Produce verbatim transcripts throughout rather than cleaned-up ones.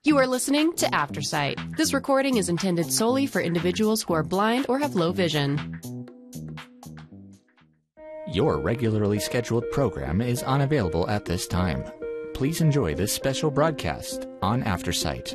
You are listening to Aftersight. This recording is intended solely for individuals who are blind or have low vision. Your regularly scheduled program is unavailable at this time. Please enjoy this special broadcast on Aftersight.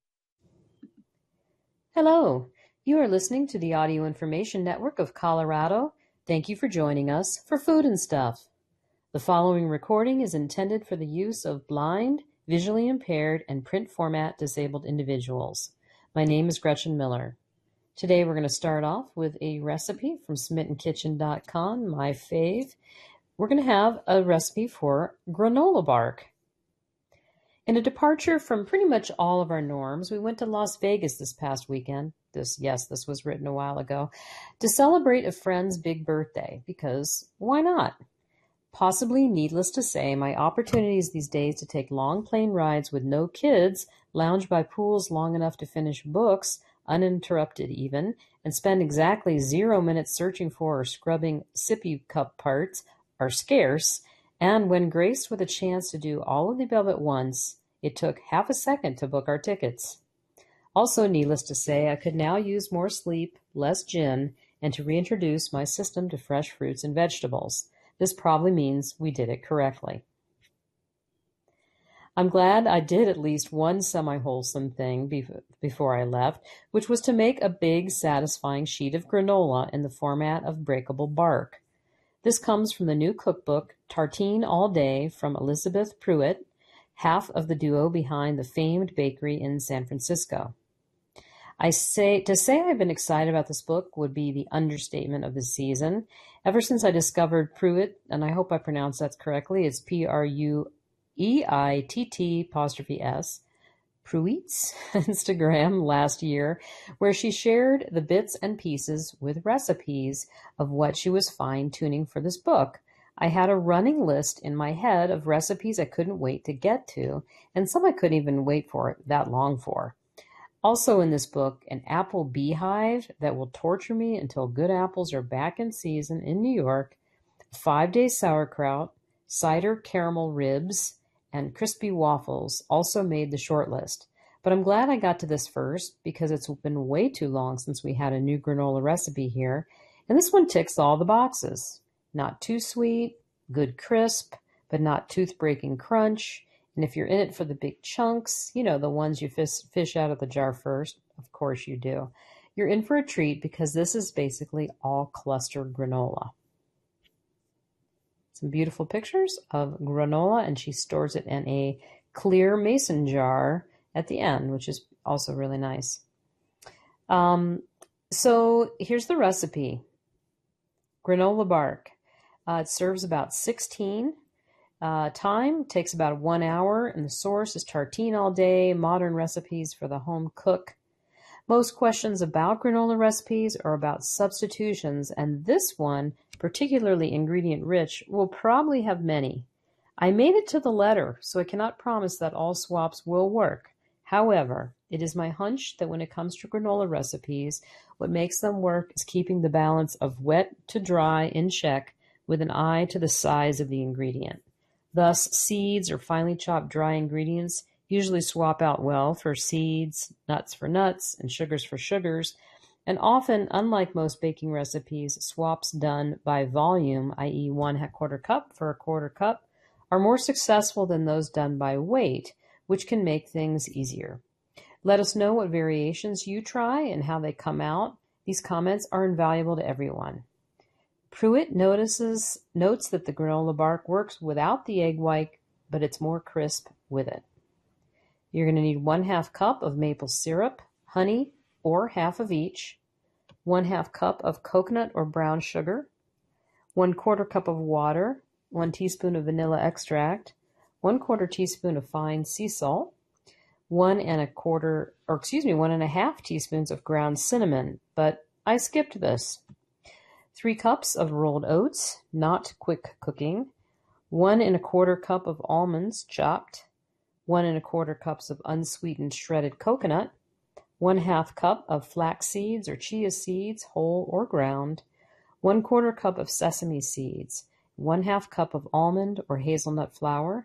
Hello, you are listening to the Audio Information Network of Colorado. Thank you for joining us for Food and Stuff. The following recording is intended for the use of blind, visually impaired, and print format disabled individuals. My name is Gretchen Miller. Today we're going to start off with a recipe from smitten kitchen dot com, my fave. We're going to have a recipe for granola bark. In a departure from pretty much all of our norms, we went to Las Vegas this past weekend. This, yes, this was written a while ago, to celebrate a friend's big birthday, because why not? Possibly needless to say, my opportunities these days to take long plane rides with no kids, lounge by pools long enough to finish books, uninterrupted even, and spend exactly zero minutes searching for or scrubbing sippy cup parts are scarce, and when graced with a chance to do all of the above at once, it took half a second to book our tickets. Also, needless to say, I could now use more sleep, less gin, and to reintroduce my system to fresh fruits and vegetables. This probably means we did it correctly. I'm glad I did at least one semi-wholesome thing be- before I left, which was to make a big, satisfying sheet of granola in the format of breakable bark. This comes from the new cookbook, Tartine All Day, from Elizabeth Pruitt, half of the duo behind the famed bakery in San Francisco. I say to say I've been excited about this book would be the understatement of the season. Ever since I discovered Pruitt, and I hope I pronounced that correctly, it's P R U E I T T apostrophe S, Pruitt's Instagram last year, where she shared the bits and pieces with recipes of what she was fine-tuning for this book. I had a running list in my head of recipes I couldn't wait to get to, and some I couldn't even wait for it that long for. Also in this book, an apple beehive that will torture me until good apples are back in season in New York, five-day sauerkraut, cider caramel ribs, and crispy waffles also made the short list. But I'm glad I got to this first because it's been way too long since we had a new granola recipe here, and this one ticks all the boxes. Not too sweet, good crisp, but not tooth-breaking crunch. And if you're in it for the big chunks, you know, the ones you fish, fish out of the jar first, of course you do, you're in for a treat because this is basically all clustered granola. Some beautiful pictures of granola, and she stores it in a clear mason jar at the end, which is also really nice. Um, so here's the recipe. Granola bark. Uh, it serves about sixteen. Uh, time takes about one hour, and the source is Tartine All Day, Modern Recipes for the Home Cook. Most questions about granola recipes are about substitutions, and this one, particularly ingredient-rich, will probably have many. I made it to the letter, so I cannot promise that all swaps will work. However, it is my hunch that when it comes to granola recipes, what makes them work is keeping the balance of wet to dry in check with an eye to the size of the ingredient. Thus, seeds or finely chopped dry ingredients usually swap out well for seeds, nuts for nuts, and sugars for sugars, and often, unlike most baking recipes, swaps done by volume, that is one quarter cup for a quarter cup, are more successful than those done by weight, which can make things easier. Let us know what variations you try and how they come out. These comments are invaluable to everyone. Pruitt notices, notes that the granola bark works without the egg white, but it's more crisp with it. You're going to need one half cup of maple syrup, honey, or half of each, one half cup of coconut or brown sugar, one quarter cup of water, one teaspoon of vanilla extract, one quarter teaspoon of fine sea salt, one and a quarter, or excuse me, one and a half teaspoons of ground cinnamon, but I skipped this. Three cups of rolled oats, not quick cooking, one and a quarter cup of almonds chopped, one and a quarter cups of unsweetened shredded coconut, one half cup of flax seeds or chia seeds, whole or ground, one quarter cup of sesame seeds, one half cup of almond or hazelnut flour,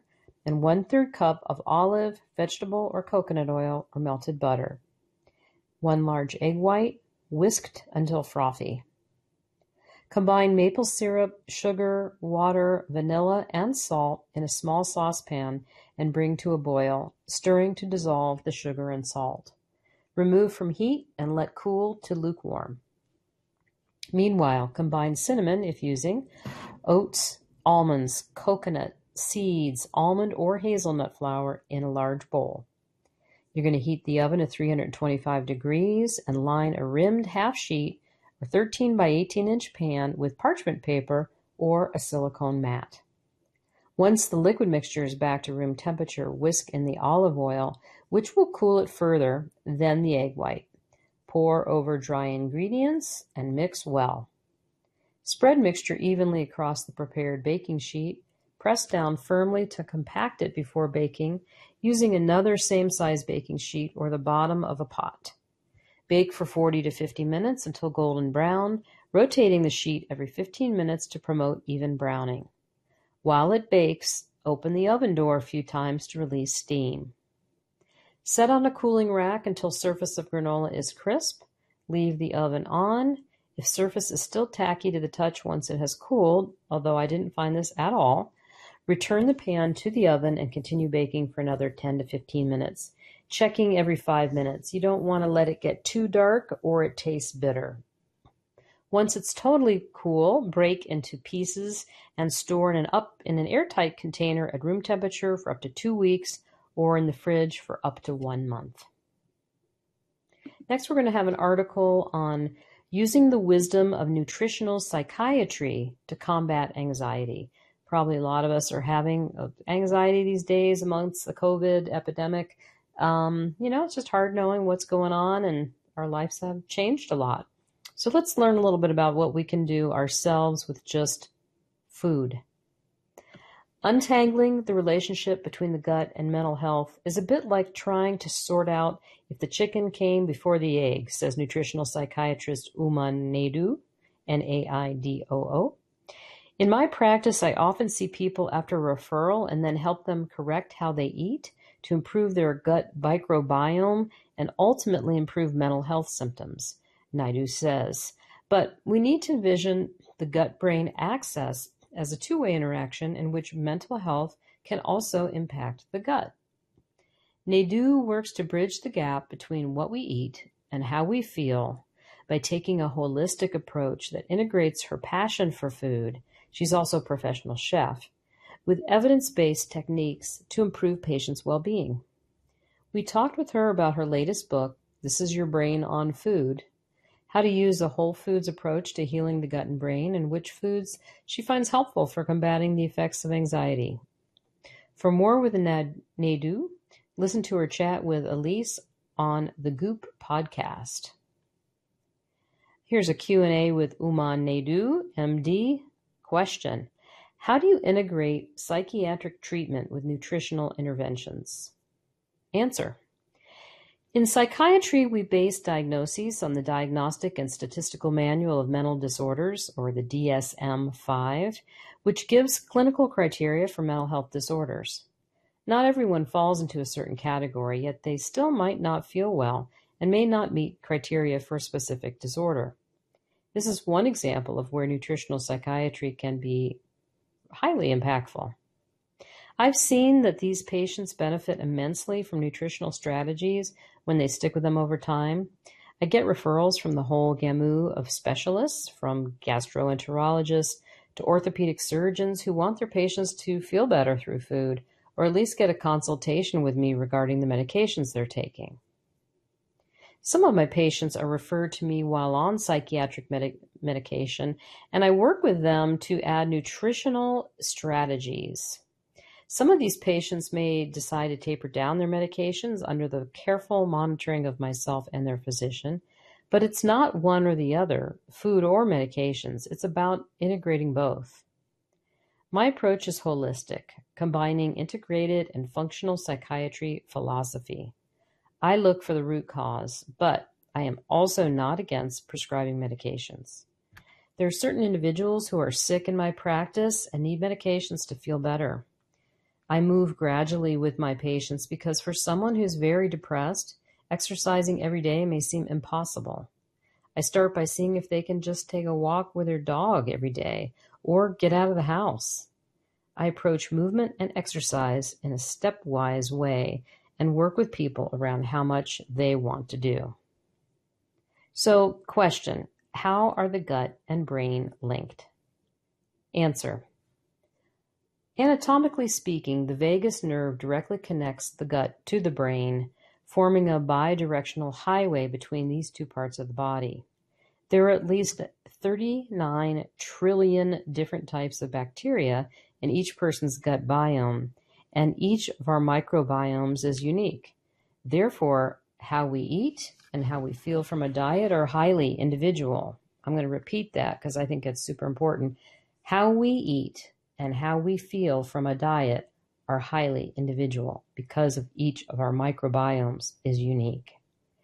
and one-third cup of olive, vegetable, or coconut oil or melted butter. One large egg white, whisked until frothy. Combine maple syrup, sugar, water, vanilla, and salt in a small saucepan and bring to a boil, stirring to dissolve the sugar and salt. Remove from heat and let cool to lukewarm. Meanwhile, combine cinnamon, if using, oats, almonds, coconut, seeds, almond or hazelnut flour in a large bowl. You're going to heat the oven to three hundred twenty-five degrees and line a rimmed half sheet or thirteen by eighteen inch pan with parchment paper or a silicone mat. Once the liquid mixture is back to room temperature, whisk in the olive oil, which will cool it further, then the egg white. Pour over dry ingredients and mix well. Spread mixture evenly across the prepared baking sheet. Press down firmly to compact it before baking, using another same-size baking sheet or the bottom of a pot. Bake for forty to fifty minutes until golden brown, rotating the sheet every fifteen minutes to promote even browning. While it bakes, open the oven door a few times to release steam. Set on a cooling rack until surface of granola is crisp. Leave the oven on. If surface is still tacky to the touch once it has cooled, although I didn't find this at all, return the pan to the oven and continue baking for another ten to fifteen minutes, checking every five minutes. You don't want to let it get too dark or it tastes bitter. Once it's totally cool, break into pieces and store in an, up, in an airtight container at room temperature for up to two weeks or in the fridge for up to one month. Next, we're going to have an article on using the wisdom of nutritional psychiatry to combat anxiety. Probably a lot of us are having anxiety these days amongst the COVID epidemic. Um, you know, it's just hard knowing what's going on, and our lives have changed a lot. So let's learn a little bit about what we can do ourselves with just food. Untangling the relationship between the gut and mental health is a bit like trying to sort out if the chicken came before the egg, says nutritional psychiatrist Uma Naidoo, N A I D O O. In my practice, I often see people after referral and then help them correct how they eat to improve their gut microbiome and ultimately improve mental health symptoms, Naidoo says. But we need to envision the gut-brain axis as a two-way interaction in which mental health can also impact the gut. Naidoo works to bridge the gap between what we eat and how we feel by taking a holistic approach that integrates her passion for food — she's also a professional chef — with evidence-based techniques to improve patients' well-being. We talked with her about her latest book, This Is Your Brain on Food, how to use a whole foods approach to healing the gut and brain, and which foods she finds helpful for combating the effects of anxiety. For more with Naidoo, listen to her chat with Elise on the Goop podcast. Here's a Q and A with Uma Naidoo, M D. Question: how do you integrate psychiatric treatment with nutritional interventions? Answer: in psychiatry, we base diagnoses on the Diagnostic and Statistical Manual of Mental Disorders, or the D S M five, which gives clinical criteria for mental health disorders. Not everyone falls into a certain category, yet they still might not feel well and may not meet criteria for a specific disorder. This is one example of where nutritional psychiatry can be highly impactful. I've seen that these patients benefit immensely from nutritional strategies when they stick with them over time. I get referrals from the whole gamut of specialists, from gastroenterologists to orthopedic surgeons who want their patients to feel better through food, or at least get a consultation with me regarding the medications they're taking. Some of my patients are referred to me while on psychiatric med- medication, and I work with them to add nutritional strategies. Some of these patients may decide to taper down their medications under the careful monitoring of myself and their physician, but it's not one or the other, food or medications. It's about integrating both. My approach is holistic, combining integrated and functional psychiatry philosophy. I look for the root cause, but I am also not against prescribing medications. There are certain individuals who are sick in my practice and need medications to feel better. I move gradually with my patients because for someone who's very depressed, exercising every day may seem impossible. I start by seeing if they can just take a walk with their dog every day or get out of the house. I approach movement and exercise in a stepwise way and work with people around how much they want to do. So, question, how are the gut and brain linked? Answer. Anatomically speaking, the vagus nerve directly connects the gut to the brain, forming a bidirectional highway between these two parts of the body. There are at least thirty-nine trillion different types of bacteria in each person's gut biome, and each of our microbiomes is unique. Therefore, how we eat and how we feel from a diet are highly individual. I'm going to repeat that because I think it's super important. How we eat and how we feel from a diet are highly individual because of each of our microbiomes is unique.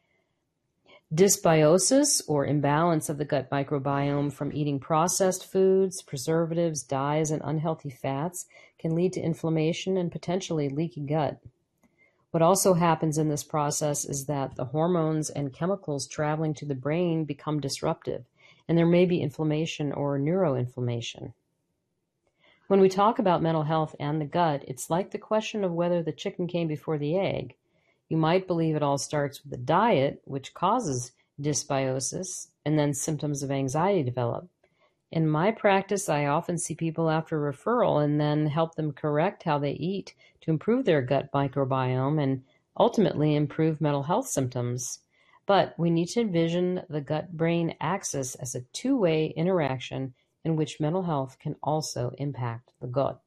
Dysbiosis, or imbalance of the gut microbiome from eating processed foods, preservatives, dyes, and unhealthy fats, can lead to inflammation and potentially leaky gut. What also happens in this process is that the hormones and chemicals traveling to the brain become disruptive, and there may be inflammation or neuroinflammation. When we talk about mental health and the gut, it's like the question of whether the chicken came before the egg. You might believe it all starts with the diet, which causes dysbiosis, and then symptoms of anxiety develop. In my practice, I often see people after referral and then help them correct how they eat to improve their gut microbiome and ultimately improve mental health symptoms. But we need to envision the gut-brain axis as a two-way interaction in which mental health can also impact the gut.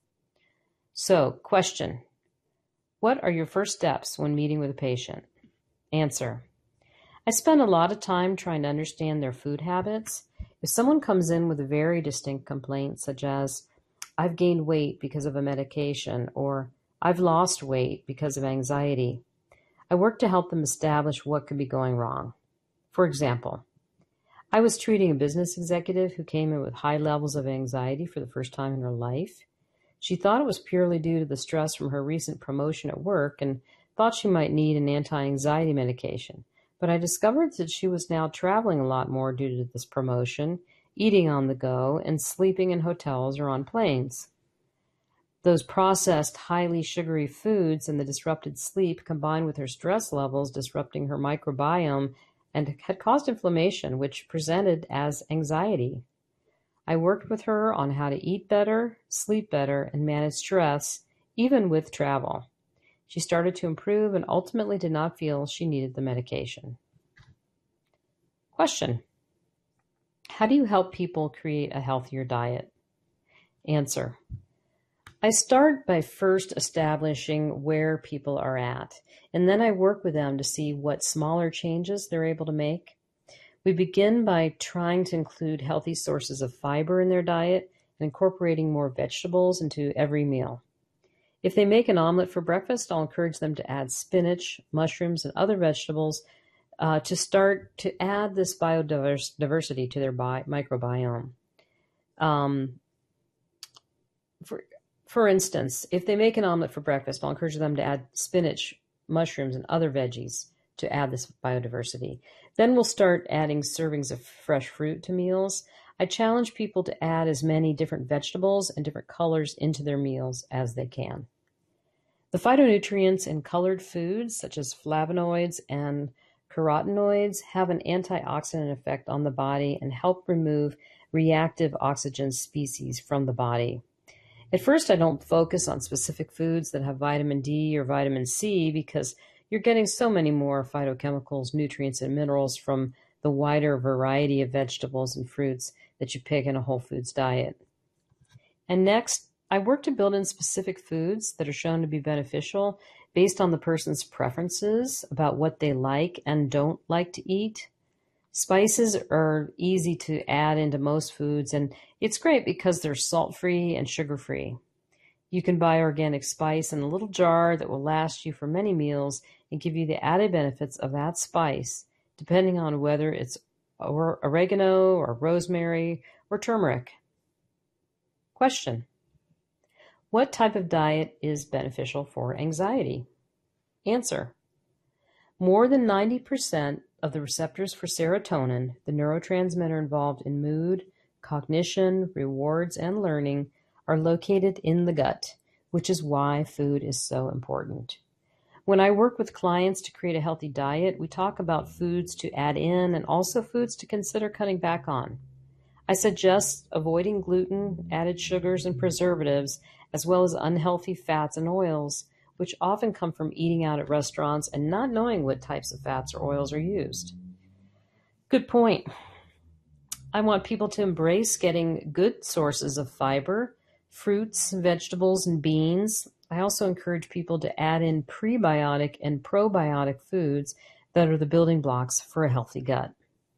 So, question. What are your first steps when meeting with a patient? Answer. I spend a lot of time trying to understand their food habits. If someone comes in with a very distinct complaint, such as, I've gained weight because of a medication, or I've lost weight because of anxiety, I work to help them establish what could be going wrong. For example, I was treating a business executive who came in with high levels of anxiety for the first time in her life. She thought it was purely due to the stress from her recent promotion at work and thought she might need an anti-anxiety medication. But I discovered that she was now traveling a lot more due to this promotion, eating on the go, and sleeping in hotels or on planes. Those processed, highly sugary foods and the disrupted sleep combined with her stress levels disrupting her microbiome and had caused inflammation, which presented as anxiety. I worked with her on how to eat better, sleep better, and manage stress, even with travel. She started to improve and ultimately did not feel she needed the medication. Question. How do you help people create a healthier diet? Answer. I start by first establishing where people are at, and then I work with them to see what smaller changes they're able to make. We begin by trying to include healthy sources of fiber in their diet and incorporating more vegetables into every meal. If they make an omelet for breakfast, I'll encourage them to add spinach, mushrooms, and other vegetables uh, to start to add this biodiversity to their bi- microbiome. Um, for, for instance, if they make an omelet for breakfast, I'll encourage them to add spinach, mushrooms, and other veggies to add this biodiversity. Then we'll start adding servings of fresh fruit to meals. I challenge people to add as many different vegetables and different colors into their meals as they can. The phytonutrients in colored foods, such as flavonoids and carotenoids, have an antioxidant effect on the body and help remove reactive oxygen species from the body. At first, I don't focus on specific foods that have vitamin D or vitamin C because you're getting so many more phytochemicals, nutrients, and minerals from the wider variety of vegetables and fruits that you pick in a whole foods diet. And next, I work to build in specific foods that are shown to be beneficial based on the person's preferences about what they like and don't like to eat. Spices are easy to add into most foods, and it's great because they're salt-free and sugar-free. You can buy organic spice in a little jar that will last you for many meals and give you the added benefits of that spice, depending on whether it's oregano or rosemary or turmeric. Question. What type of diet is beneficial for anxiety? Answer. More than ninety percent of the receptors for serotonin, the neurotransmitter involved in mood, cognition, rewards, and learning, are located in the gut, which is why food is so important. When I work with clients to create a healthy diet, we talk about foods to add in and also foods to consider cutting back on. I suggest avoiding gluten, added sugars, and preservatives, as well as unhealthy fats and oils, which often come from eating out at restaurants and not knowing what types of fats or oils are used. Good point. I want people to embrace getting good sources of fiber, fruits, vegetables, and beans. I also encourage people to add in prebiotic and probiotic foods that are the building blocks for a healthy gut.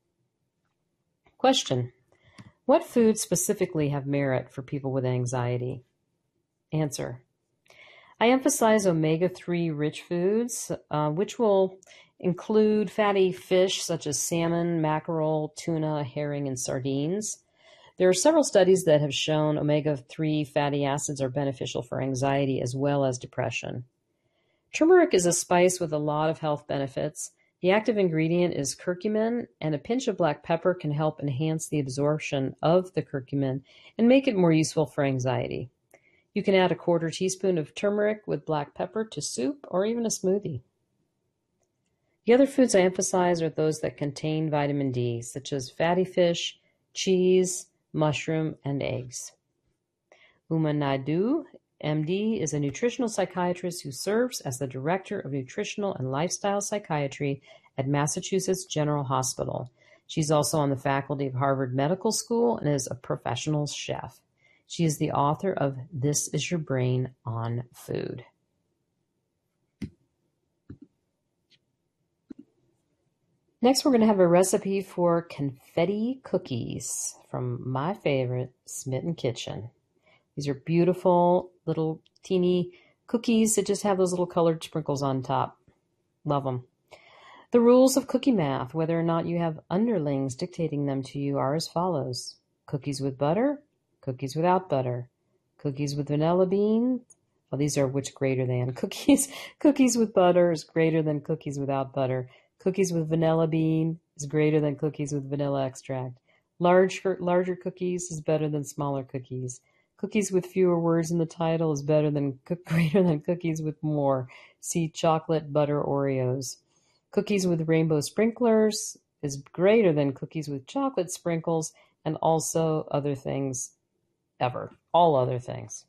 Question. What foods specifically have merit for people with anxiety? Answer. I emphasize omega three rich foods, uh, which will include fatty fish such as salmon, mackerel, tuna, herring, and sardines. There are several studies that have shown omega three fatty acids are beneficial for anxiety as well as depression. Turmeric is a spice with a lot of health benefits. The active ingredient is curcumin, and a pinch of black pepper can help enhance the absorption of the curcumin and make it more useful for anxiety. You can add a quarter teaspoon of turmeric with black pepper to soup or even a smoothie. The other foods I emphasize are those that contain vitamin D, such as fatty fish, cheese, mushroom, and eggs. Uma Naidu, M D, is a nutritional psychiatrist who serves as the Director of Nutritional and Lifestyle Psychiatry at Massachusetts General Hospital. She's also on the faculty of Harvard Medical School and is a professional chef. She is the author of This Is Your Brain on Food. Next, we're going to have a recipe for confetti cookies from my favorite, Smitten Kitchen. These are beautiful little teeny cookies that just have those little colored sprinkles on top. Love them. The rules of cookie math, whether or not you have underlings dictating them to you, are as follows. Cookies with butter, cookies without butter, cookies with vanilla bean. Oh, these are which greater than. Cookies, cookies with butter is greater than cookies without butter. Cookies with vanilla bean is greater than cookies with vanilla extract. Larger, larger cookies is better than smaller cookies. Cookies with fewer words in the title is better than greater than cookies with more. See chocolate butter Oreos. Cookies with rainbow sprinklers is greater than cookies with chocolate sprinkles, and also other things ever. All other things.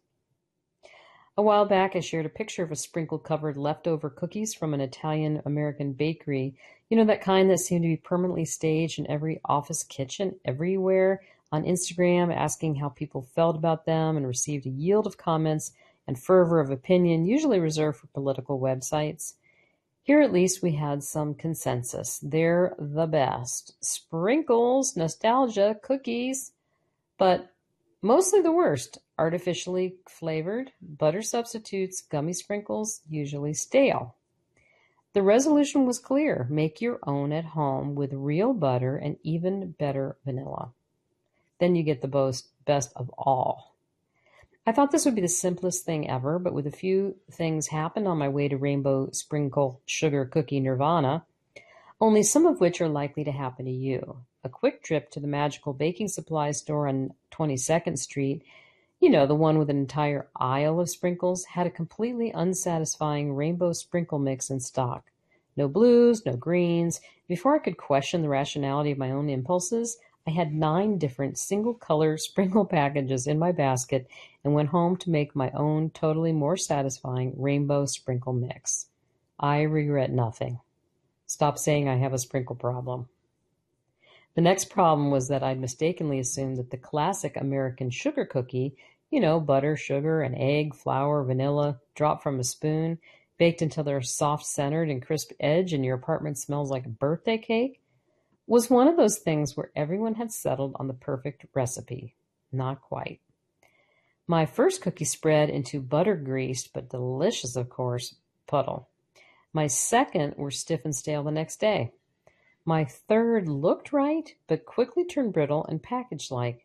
A while back, I shared a picture of a sprinkle-covered leftover cookies from an Italian-American bakery. You know, that kind that seem to be permanently staged in every office kitchen everywhere, on Instagram, asking how people felt about them, and received a yield of comments and fervor of opinion, usually reserved for political websites. Here at least we had some consensus. They're the best. Sprinkles, nostalgia, cookies, but mostly the worst. Artificially flavored, butter substitutes, gummy sprinkles, usually stale. The resolution was clear. Make your own at home with real butter and even better vanilla. Then you get the best of all. I thought this would be the simplest thing ever, but with a few things happened on my way to Rainbow Sprinkle Sugar Cookie Nirvana, only some of which are likely to happen to you. A quick trip to the magical baking supply store on twenty-second Street, you know, the one with an entire aisle of sprinkles, had a completely unsatisfying rainbow sprinkle mix in stock. No blues, no greens. Before I could question the rationality of my own impulses, I had nine different single-color sprinkle packages in my basket and went home to make my own totally more satisfying rainbow sprinkle mix. I regret nothing. Stop saying I have a sprinkle problem. The next problem was that I'd mistakenly assumed that the classic American sugar cookie, you know, butter, sugar, an egg, flour, vanilla, dropped from a spoon, baked until they're soft-centered and crisp edge and your apartment smells like a birthday cake, was one of those things where everyone had settled on the perfect recipe. Not quite. My first cookie spread into butter-greased, but delicious, of course, puddle. My second were stiff and stale the next day. My third looked right, but quickly turned brittle and packaged-like.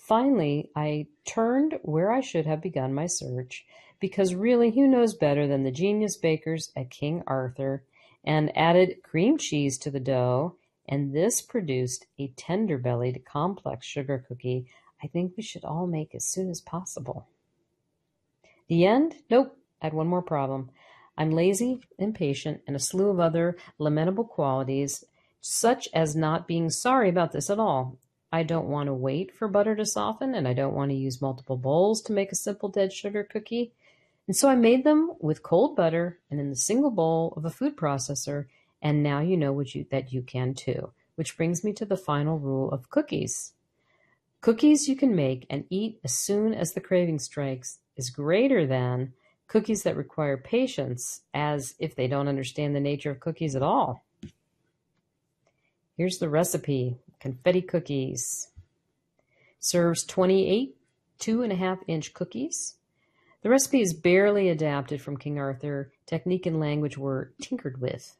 Finally, I turned where I should have begun my search, because really, who knows better than the genius bakers at King Arthur, and added cream cheese to the dough, and this produced a tender-bellied, complex sugar cookie I think we should all make as soon as possible. The end? Nope. I had one more problem. I'm lazy, impatient, and a slew of other lamentable qualities, such as not being sorry about this at all. I don't want to wait for butter to soften, and I don't want to use multiple bowls to make a simple dead sugar cookie. And so I made them with cold butter and in the single bowl of a food processor, and now you know what you, that you can too. Which brings me to the final rule of cookies. Cookies you can make and eat as soon as the craving strikes is greater than cookies that require patience, as if they don't understand the nature of cookies at all. Here's the recipe. Confetti cookies. Serves twenty-eight two and a half inch cookies. The recipe is barely adapted from King Arthur. Technique and language were tinkered with.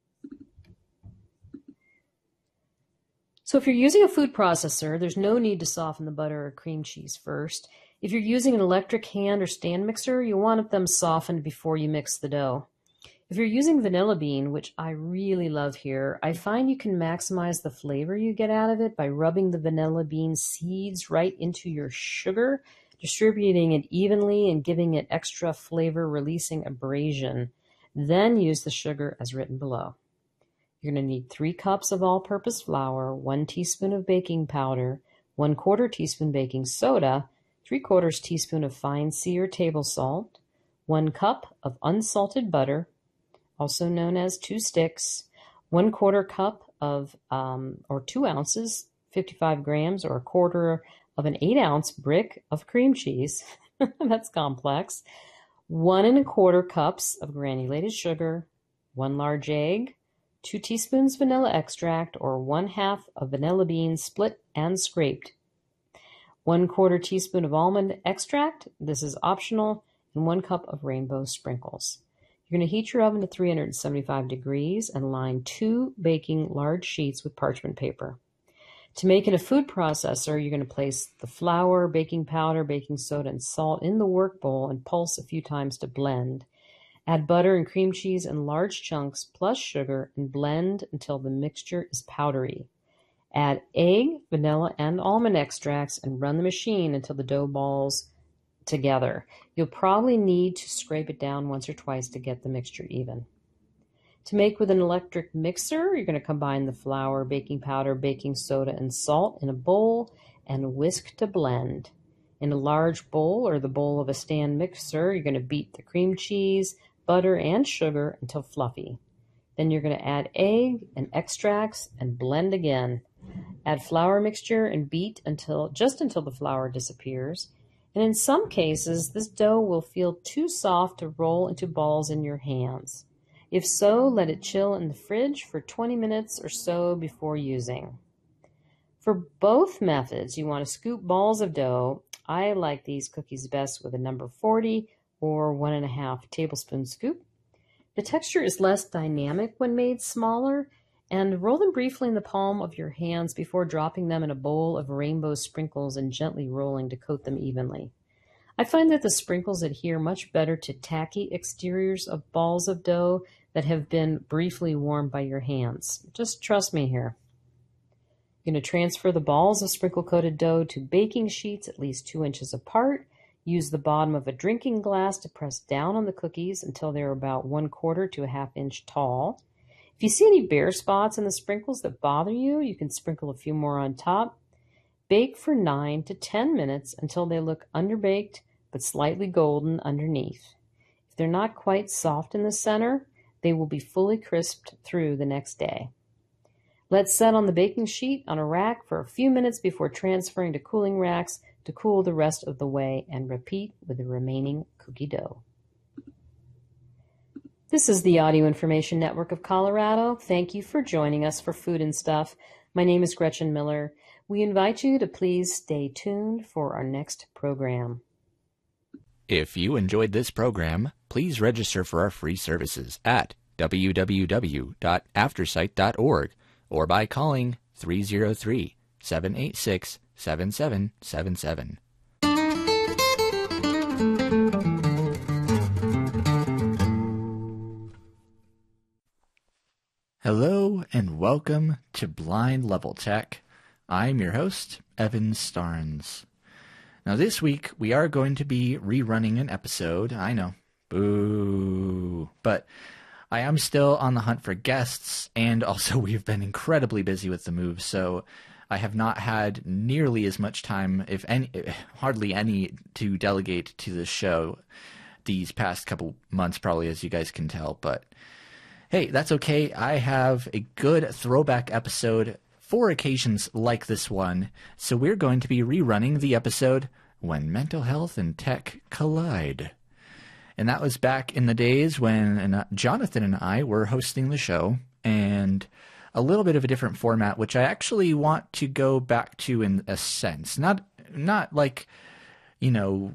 So if you're using a food processor, there's no need to soften the butter or cream cheese first. If you're using an electric hand or stand mixer, you want them softened before you mix the dough. If you're using vanilla bean, which I really love here, I find you can maximize the flavor you get out of it by rubbing the vanilla bean seeds right into your sugar, distributing it evenly and giving it extra flavor-releasing abrasion. Then use the sugar as written below. You're going to need three cups of all-purpose flour, one teaspoon of baking powder, one quarter teaspoon baking soda, three quarters teaspoon of fine sea or table salt, one cup of unsalted butter, also known as two sticks, one quarter cup of, um, or two ounces, fifty-five grams, or a quarter of an eight ounce brick of cream cheese. That's complex. One and a quarter cups of granulated sugar, one large egg, two teaspoons vanilla extract, or one half of vanilla beans split and scraped, one quarter teaspoon of almond extract, this is optional, and one cup of rainbow sprinkles. You're going to heat your oven to three hundred seventy-five degrees and line two baking large sheets with parchment paper. To make in a food processor, you're going to place the flour, baking powder, baking soda, and salt in the work bowl and pulse a few times to blend. Add butter and cream cheese in large chunks plus sugar and blend until the mixture is powdery. Add egg, vanilla, and almond extracts and run the machine until the dough balls together. You'll probably need to scrape it down once or twice to get the mixture even. To make with an electric mixer, you're going to combine the flour, baking powder, baking soda, and salt in a bowl and whisk to blend. In a large bowl or the bowl of a stand mixer, you're going to beat the cream cheese, butter, and sugar until fluffy. Then you're going to add egg and extracts and blend again. Add flour mixture and beat until just until the flour disappears. And in some cases, this dough will feel too soft to roll into balls in your hands. If so, let it chill in the fridge for twenty minutes or so before using. For both methods, you want to scoop balls of dough. I like these cookies best with a number forty or one and a half tablespoon scoop. The texture is less dynamic when made smaller, and roll them briefly in the palm of your hands before dropping them in a bowl of rainbow sprinkles and gently rolling to coat them evenly. I find that the sprinkles adhere much better to tacky exteriors of balls of dough that have been briefly warmed by your hands. Just trust me here. You're going to transfer the balls of sprinkle-coated dough to baking sheets at least two inches apart. Use the bottom of a drinking glass to press down on the cookies until they're about one quarter to a half inch tall. If you see any bare spots in the sprinkles that bother you, you can sprinkle a few more on top. Bake for nine to ten minutes until they look underbaked but slightly golden underneath. If they're not quite soft in the center, they will be fully crisped through the next day. Let set on the baking sheet on a rack for a few minutes before transferring to cooling racks to cool the rest of the way, and repeat with the remaining cookie dough. This is the Audio Information Network of Colorado. Thank you for joining us for Food and Stuff. My name is Gretchen Miller. We invite you to please stay tuned for our next program. If you enjoyed this program, please register for our free services at w w w dot aftersight dot org or by calling three oh three, seven eight six, seven seven seven seven. Hello and welcome to Blind Level Tech. I'm your host, Evan Starnes. Now this week we are going to be rerunning an episode. I know, boo, but I am still on the hunt for guests, and also we've been incredibly busy with the move, so I have not had nearly as much time, if any, hardly any, to delegate to the show these past couple months, probably, as you guys can tell, but hey, that's okay. I have a good throwback episode for occasions like this one, so we're going to be rerunning the episode When Mental Health and Tech Collide. And that was back in the days when Jonathan and I were hosting the show, and a little bit of a different format, which I actually want to go back to in a sense. Not, not like, you know,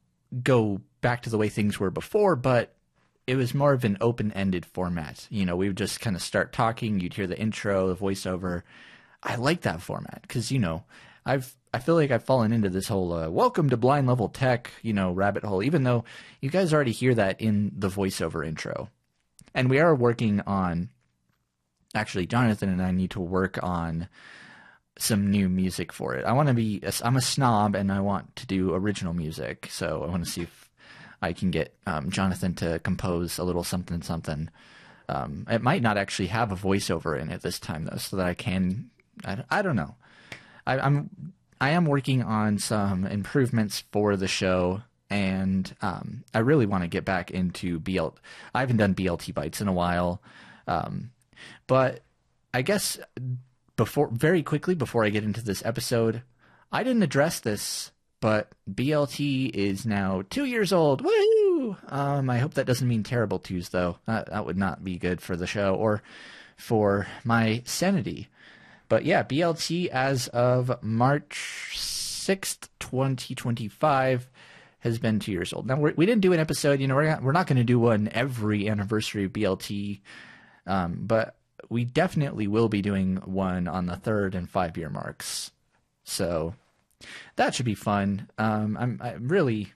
go back to the way things were before, but it was more of an open-ended format. You know, we would just kind of start talking, you'd hear the intro, the voiceover. I like that format because, you know, I've I feel like I've fallen into this whole uh, welcome to Blind Level Tech, you know, rabbit hole, even though you guys already hear that in the voiceover intro. And we are working on, actually, Jonathan and I need to work on some new music for it. I want to be, I'm a snob and I want to do original music, so I want to see if I can get um, Jonathan to compose a little something something. Um, it might not actually have a voiceover in it this time, though, so that I can, I, I don't know. I, I'm, I am working on some improvements for the show, and um, I really want to get back into B L T. I haven't done B L T Bytes in a while, um, but I guess before, very quickly before I get into this episode, I didn't address this, but B L T is now two years old. Woo! Um, I hope that doesn't mean terrible twos, though. That, that would not be good for the show or for my sanity. But yeah, B L T as of March sixth, twenty twenty-five has been two years old. Now, we're, we didn't do an episode. You know, we're not, we're not going to do one every anniversary of B L T, um, but we definitely will be doing one on the third and five-year marks. So that should be fun. Um, I'm, I'm really,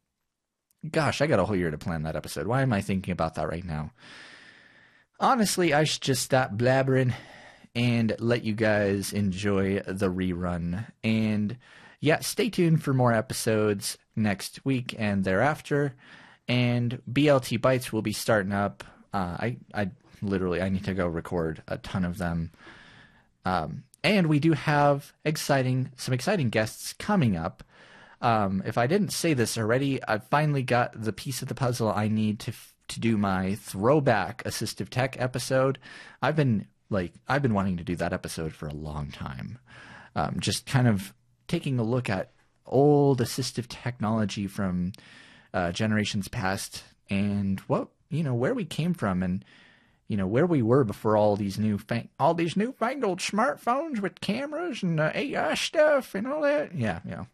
gosh, I got a whole year to plan that episode. Why am I thinking about that right now? Honestly, I should just stop blabbering and let you guys enjoy the rerun. And yeah, stay tuned for more episodes next week and thereafter. And B L T Bytes will be starting up. Uh, I, I literally, I need to go record a ton of them. Um, And we do have exciting, some exciting guests coming up. Um, if I didn't say this already, I've finally got the piece of the puzzle I need to to do my throwback assistive tech episode. I've been like I've been wanting to do that episode for a long time. Um, just kind of taking a look at old assistive technology from uh, generations past, and what you know where we came from, and you know, where we were before all these new fang- all these newfangled smartphones with cameras and uh, A I stuff and all that. Yeah, yeah.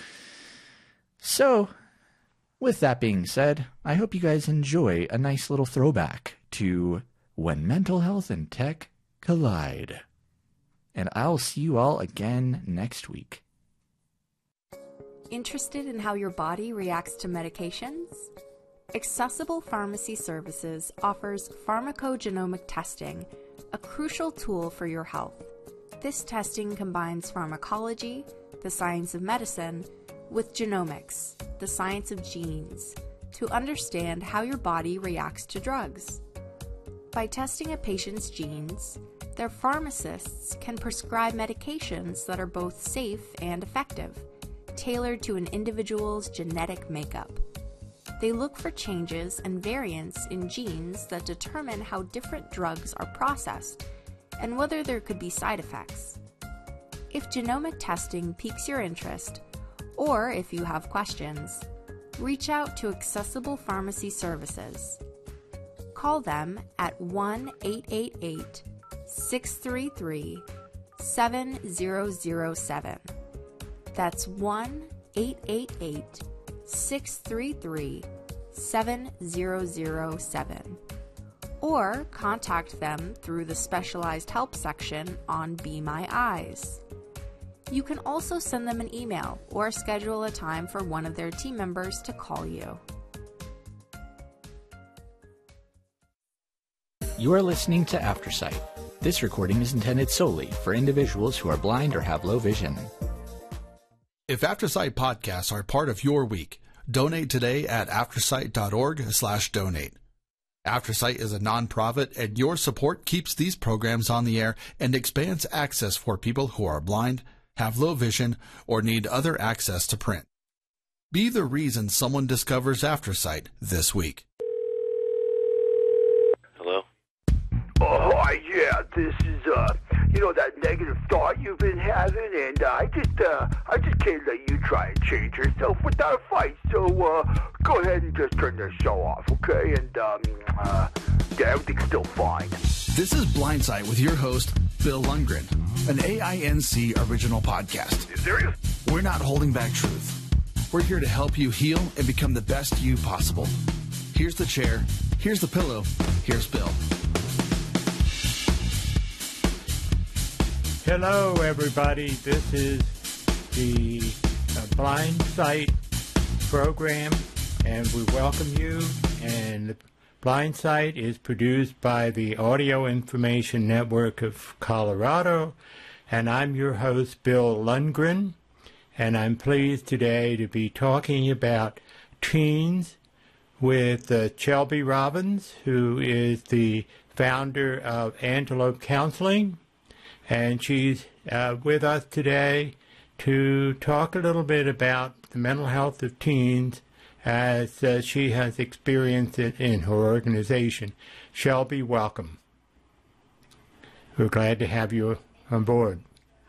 So, with that being said, I hope you guys enjoy a nice little throwback to When Mental Health and Tech Collide. And I'll see you all again next week. Interested in how your body reacts to medications? Accessible Pharmacy Services offers pharmacogenomic testing, a crucial tool for your health. This testing combines pharmacology, the science of medicine, with genomics, the science of genes, to understand how your body reacts to drugs. By testing a patient's genes, their pharmacists can prescribe medications that are both safe and effective, tailored to an individual's genetic makeup. They look for changes and variants in genes that determine how different drugs are processed and whether there could be side effects. If genomic testing piques your interest, or if you have questions, reach out to Accessible Pharmacy Services. Call them at one eight eight eight, six three three, seven zero zero seven. That's one eight eight eight, six three three, seven zero zero seven. Or contact them through the specialized help section on Be My Eyes. You can also send them an email or schedule a time for one of their team members to call you. You are listening to Aftersight. This recording is intended solely for individuals who are blind or have low vision. If Aftersight podcasts are part of your week, donate today at aftersight.org slash donate. Aftersight is a nonprofit, and your support keeps these programs on the air and expands access for people who are blind, have low vision, or need other access to print. Be the reason someone discovers Aftersight this week. Hello? Oh, hi, yeah, this is, uh, you know, that negative thought you've been having, and uh, I just, uh, I just can't let you try and change yourself without a fight, so, uh, go ahead and just turn the show off, okay? And, um, uh, yeah, everything's still fine. This is Blindsight with your host, Bill Lundgren, an A I N C original podcast. You serious? We're not holding back truth. We're here to help you heal and become the best you possible. Here's the chair. Here's the pillow. Here's Bill. Hello, everybody. This is the uh, Blindsight program, and we welcome you. And Blindsight is produced by the Audio Information Network of Colorado, and I'm your host, Bill Lundgren, and I'm pleased today to be talking about teens with uh, Shelby Robbins, who is the founder of Antelope Counseling, and she's uh, with us today to talk a little bit about the mental health of teens as uh, she has experienced it in her organization. Shelby, welcome. We're glad to have you on board.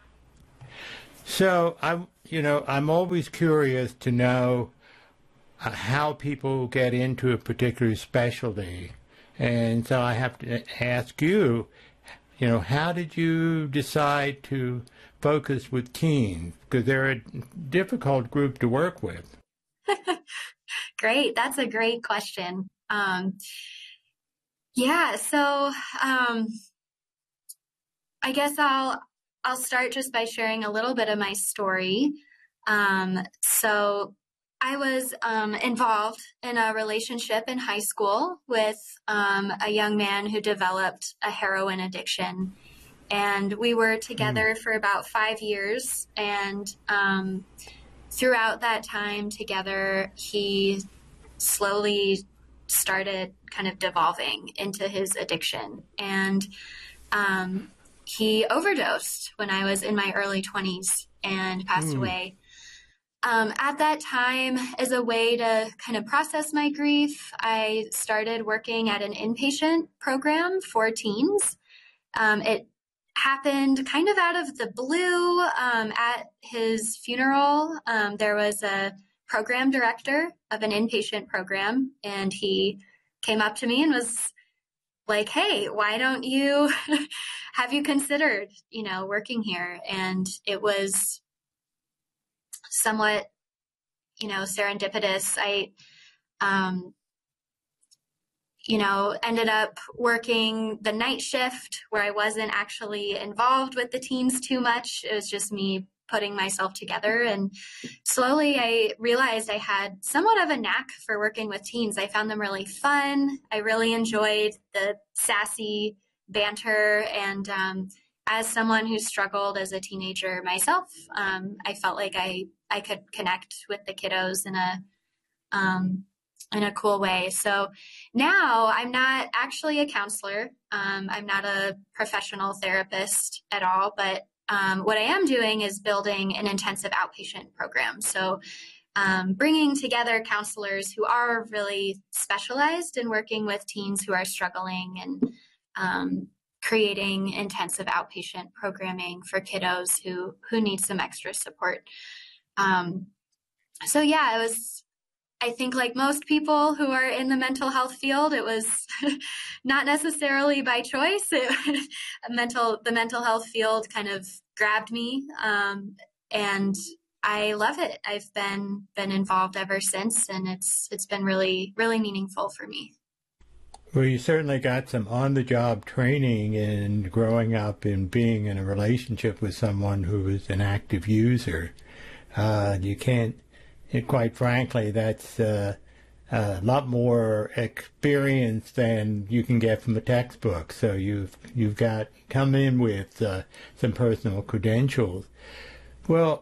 So, I, you know, I'm always curious to know uh, how people get into a particular specialty. And so I have to ask you, you know, how did you decide to focus with teens? Because they're a difficult group to work with. Great. That's a great question. Um, yeah. So, um, I guess I'll, I'll start just by sharing a little bit of my story. Um, so I was, um, involved in a relationship in high school with, um, a young man who developed a heroin addiction, and we were together mm. for about five years. And, um, throughout that time together, he slowly started kind of devolving into his addiction. And um, he overdosed when I was in my early twenties and passed mm. away. Um, at that time, as a way to kind of process my grief, I started working at an inpatient program for teens. Um, it happened kind of out of the blue. Um, at his funeral, um, there was a program director of an inpatient program, and he came up to me and was like, "Hey, why don't you, have you considered, you know, working here?" And it was somewhat, you know, serendipitous. I, um, you know, ended up working the night shift where I wasn't actually involved with the teens too much. It was just me putting myself together. And slowly I realized I had somewhat of a knack for working with teens. I found them really fun. I really enjoyed the sassy banter. And um, as someone who struggled as a teenager myself, um, I felt like I, I could connect with the kiddos in a um, in a cool way. So now I'm not actually a counselor. Um, I'm not a professional therapist at all, but um, what I am doing is building an intensive outpatient program. So um, bringing together counselors who are really specialized in working with teens who are struggling, and um, creating intensive outpatient programming for kiddos who, who need some extra support. Um, so yeah, it was, I think, like most people who are in the mental health field, it was not necessarily by choice. It, mental, the mental health field kind of grabbed me, um, and I love it. I've been been involved ever since, and it's it's been really really meaningful for me. Well, you certainly got some on-the-job training and growing up and being in a relationship with someone who is an active user. Uh, you can't, quite frankly, that's uh, a lot more experience than you can get from a textbook. So you've you've got come in with uh, some personal credentials. Well,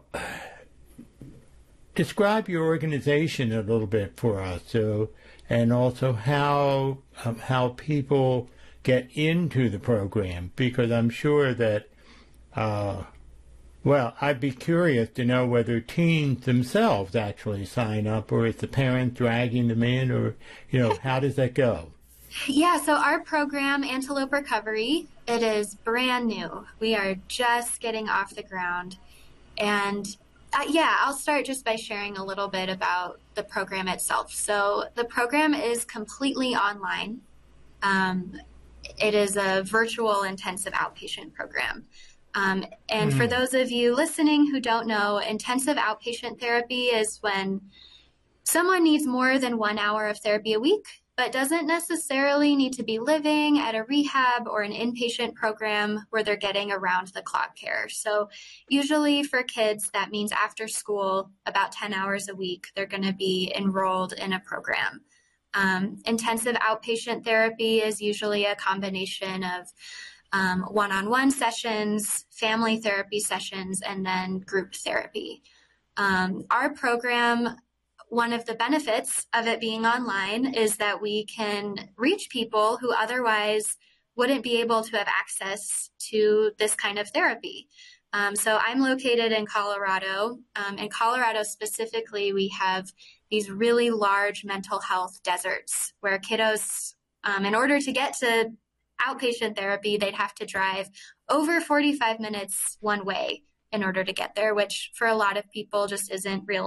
describe your organization a little bit for us. So. And also how um, how people get into the program, because I'm sure that, uh, well, I'd be curious to know whether teens themselves actually sign up, or is the parent dragging them in, or, you know, how does that go? Yeah, so our program, Antelope Recovery, it is brand new. We are just getting off the ground. And Uh, yeah, I'll start just by sharing a little bit about the program itself. So the program is completely online. Um, it is a virtual intensive outpatient program. Um, and mm. for those of you listening who don't know, intensive outpatient therapy is when someone needs more than one hour of therapy a week, but doesn't necessarily need to be living at a rehab or an inpatient program where they're getting around-the-clock care. So usually for kids, that means after school, about ten hours a week, they're going to be enrolled in a program. Um, intensive outpatient therapy is usually a combination of um, one-on-one sessions, family therapy sessions, and then group therapy. Um, our program, one of the benefits of it being online is that we can reach people who otherwise wouldn't be able to have access to this kind of therapy. Um, so I'm located in Colorado. Um, in Colorado specifically, we have these really large mental health deserts where kiddos, um, in order to get to outpatient therapy, they'd have to drive over forty-five minutes one way in order to get there, which for a lot of people just isn't real